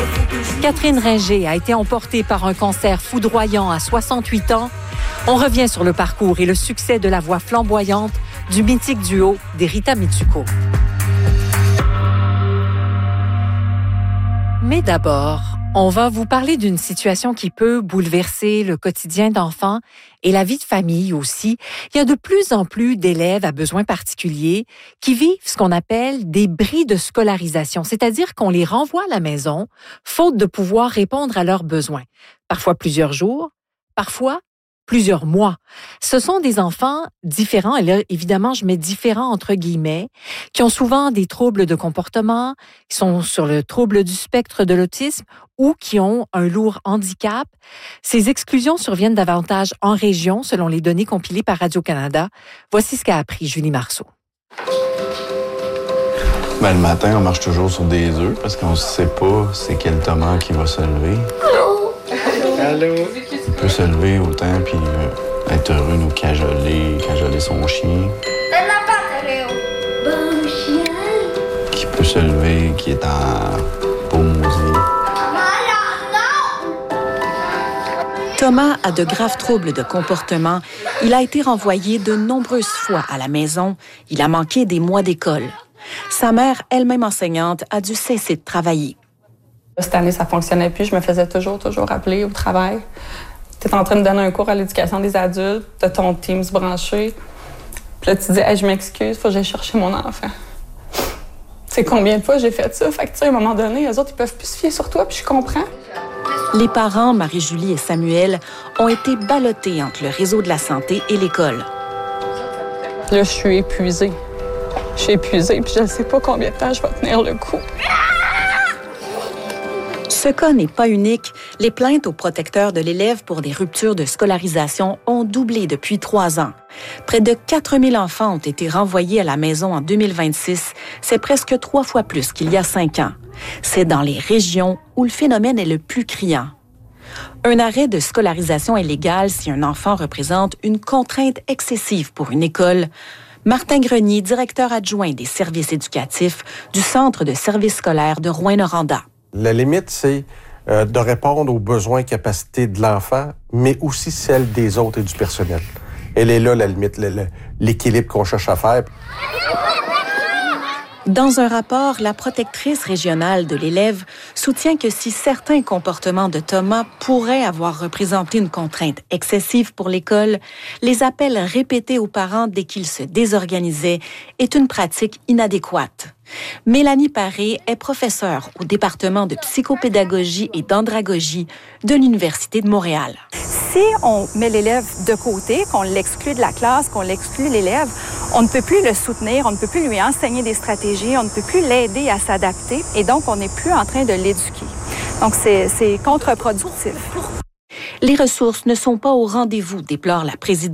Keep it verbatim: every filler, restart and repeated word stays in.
Catherine Ringer a été emportée par un cancer foudroyant à soixante-huit ans. On revient sur le parcours et le succès de la voix flamboyante du mythique duo des Rita Mitsuko. Mais d'abord, on va vous parler d'une situation qui peut bouleverser le quotidien d'enfants et la vie de famille aussi. Il y a de plus en plus d'élèves à besoins particuliers qui vivent ce qu'on appelle des bris de scolarisation, c'est-à-dire qu'on les renvoie à la maison, faute de pouvoir répondre à leurs besoins. Parfois plusieurs jours, parfois plusieurs mois. Ce sont des enfants différents, et là, évidemment, je mets différents entre guillemets, qui ont souvent des troubles de comportement, qui sont sur le trouble du spectre de l'autisme ou qui ont un lourd handicap. Ces exclusions surviennent davantage en région, selon les données compilées par Radio-Canada. Voici ce qu'a appris Julie Marceau. Ben, le matin, on marche toujours sur des œufs parce qu'on ne sait pas c'est quel Thomas qui va se lever. Allô? Allô? Il peut se lever autant puis euh, être heureux, nous cajoler, cajoler son chien. Bon chien. Qui peut se lever, qui est en peau maudit. Thomas a de graves troubles de comportement. Il a été renvoyé de nombreuses fois à la maison. Il a manqué des mois d'école. Sa mère, elle-même enseignante, a dû cesser de travailler. Cette année, ça fonctionnait plus. Je me faisais toujours, toujours appeler au travail. Tu es en train de donner un cours à l'éducation des adultes, tu as ton Teams branché. Puis là, tu dis, hey, je m'excuse, il faut que j'aille chercher mon enfant. C'est combien de fois j'ai fait ça? Fait que, tu sais, à un moment donné, eux autres, ils peuvent plus se fier sur toi, puis je comprends. Les parents, Marie-Julie et Samuel, ont été ballottés entre le réseau de la santé et l'école. Là, je suis épuisée. Je suis épuisée, puis je ne sais pas combien de temps je vais tenir le coup. Ce cas n'est pas unique. Les plaintes aux protecteurs de l'élève pour des ruptures de scolarisation ont doublé depuis trois ans. Près de quatre mille enfants ont été renvoyés à la maison en deux mille vingt-six. C'est presque trois fois plus qu'il y a cinq ans. C'est dans les régions où le phénomène est le plus criant. Un arrêt de scolarisation est légal si un enfant représente une contrainte excessive pour une école. Martin Grenier, directeur adjoint des services éducatifs du Centre de services scolaires de Rouyn-Noranda. La limite, c'est euh, de répondre aux besoins et capacités de l'enfant, mais aussi celles des autres et du personnel. Elle est là, la limite, le, le, l'équilibre qu'on cherche à faire. Dans un rapport, la protectrice régionale de l'élève soutient que si certains comportements de Thomas pourraient avoir représenté une contrainte excessive pour l'école, les appels répétés aux parents dès qu'ils se désorganisaient est une pratique inadéquate. Mélanie Paré est professeure au département de psychopédagogie et d'andragogie de l'Université de Montréal. Si on met l'élève de côté, qu'on l'exclut de la classe, qu'on l'exclut de l'élève, on ne peut plus le soutenir, on ne peut plus lui enseigner des stratégies, on ne peut plus l'aider à s'adapter et donc on n'est plus en train de l'éduquer. Donc c'est, c'est contre-productif. Les ressources ne sont pas au rendez-vous, déplore la présidente.